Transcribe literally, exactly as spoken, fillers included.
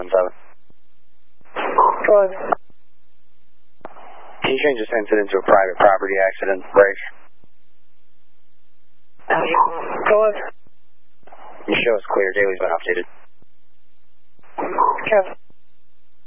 seven. Go ahead. Can you change this incident to a private property accident break? Go ahead. You show us clear. Daly's been updated. Kevin.